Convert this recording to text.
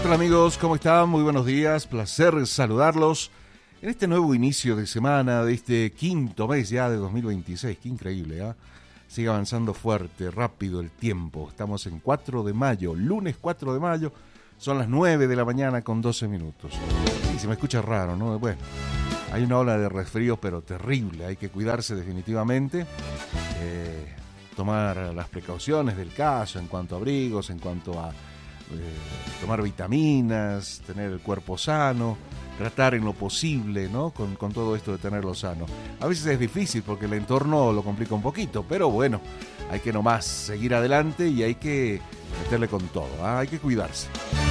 tal amigos? ¿Cómo están? Muy buenos días, placer saludarlos en este nuevo inicio de semana, de este quinto mes ya de 2026, qué increíble, ¿eh? Sigue avanzando fuerte, rápido el tiempo, estamos en 4 de mayo, lunes 4 de mayo, son las 9 de la mañana con 12 minutos. Y se me escucha raro, ¿no? Bueno, hay una ola de resfrío pero terrible, hay que cuidarse definitivamente, tomar las precauciones del caso en cuanto a abrigos, en cuanto a tomar vitaminas, tener el cuerpo sano, tratar en lo posible, ¿no? Con todo esto de tenerlo sano. A veces es difícil porque el entorno lo complica un poquito, pero bueno, hay que nomás seguir adelante y hay que meterle con todo, ¿eh? Hay que cuidarse.